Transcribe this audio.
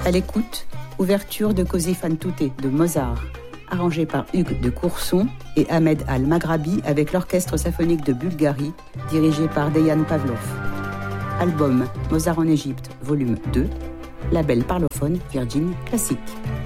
À l'écoute, ouverture de Così fan tutte de Mozart, arrangé par Hugues de Courson et Ahmed Al-Maghrabi avec l'Orchestre symphonique de Bulgarie, dirigé par Dejan Pavlov. Album Mozart en Égypte, volume 2, label parlophone Virgin Classic.